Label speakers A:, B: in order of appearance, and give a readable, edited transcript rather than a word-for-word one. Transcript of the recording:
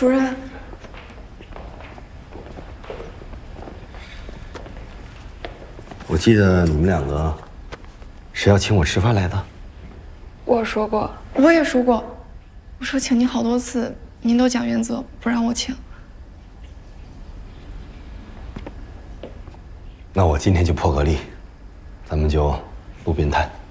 A: 主任，
B: 我记得你们两个是要请我吃饭来的。
A: 我说过，我也说过，我说请您好多次，您都讲原则，不让我请。
B: 那我今天就破个例，咱们就不变态。